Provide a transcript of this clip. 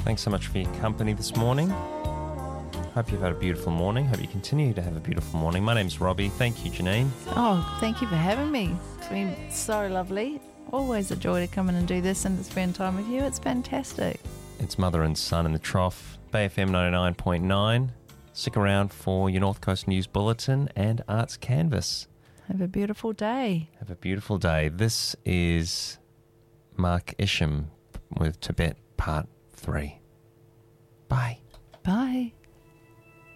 Thanks so much for your company this morning. Hope you've had a beautiful morning. Hope you continue to have a beautiful morning. My name's Robbie. Thank you, Janine. Oh, thank you for having me. It's been so lovely. Always a joy to come in and do this and to spend time with you. It's fantastic. It's Mother and Son in the Trough, Bay FM 99.9. Stick around for your North Coast News Bulletin and Arts Canvas. Have a beautiful day. Have a beautiful day. This is Mark Isham with Tibet Part 3. Bye. Bye.